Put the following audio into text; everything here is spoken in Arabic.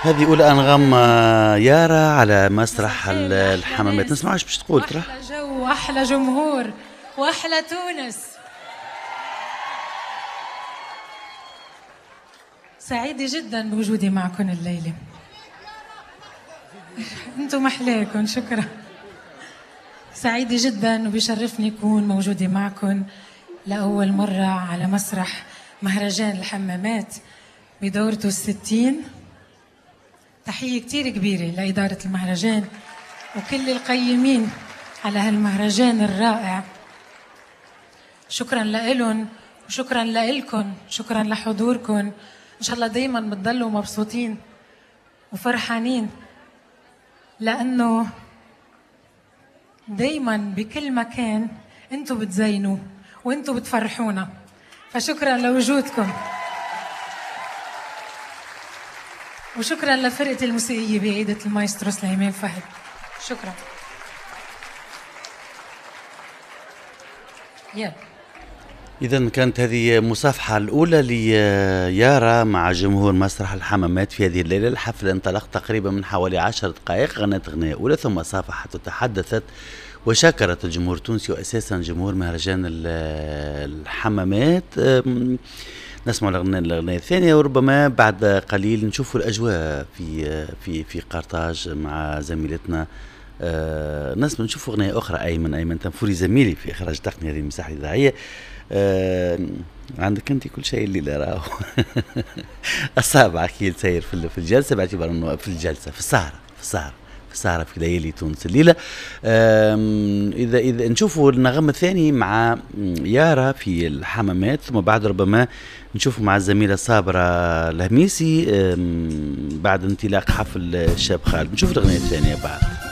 هذه أولى أنغام يارا على مسرح الحمامات. نسمع ايش باش تقول. ترى أحلى جو وأحلى جمهور وأحلى تونس. سعيدة جدا بوجودي معكم الليلة. انتم محلاكم، شكرا. سعيدة جدا وبيشرفني أكون موجودة معكم لأول مرة على مسرح مهرجان الحمامات بدورته 60. تحية كتير كبيرة لإدارة المهرجان وكل القيمين على هالمهرجان الرائع. شكرا لإلهم وشكرا لإلكم، شكرا لحضوركم. إن شاء الله دايما بتضلوا مبسوطين وفرحانين، لأنه دايما بكل مكان انتوا بتزينوا وانتوا بتفرحونا، فشكرا لوجودكم. وشكرا لفرقة الموسيقية بقيادة المايسترو سليمان فهد. شكرا. يلا. إذا كانت هذه مصافحة الأولى ليارا مع جمهور مسرح الحمامات في هذه الليلة. الحفل انطلق تقريبا من حوالي 10 دقائق، غنت أغنية أولى ثم صافحت وتحدثت وشكرت الجمهور التونسي وأساسا جمهور مهرجان الحمامات. نسمع الأغنية الثانية، وربما بعد قليل نشوف الأجواء في قرطاج مع زميلتنا. نسمع نشوف أغنية أخرى. أيمن تنفوري زميلي في إخراج تقني هذه المساحة الإذاعية. عندك أنت كل شيء اللي لا راه أصابع أكيد سير في الجلسة، باعتبار أنه في الجلسة في السهرة في ليالي تونس الليلة. إذا نشوفوا النغمة الثاني مع يارا في الحمامات، ثم بعد ربما نشوفوا مع الزميلة صابرة الهميسي بعد انطلاق حفل الشاب خالد. نشوف الأغنية الثانية بعد.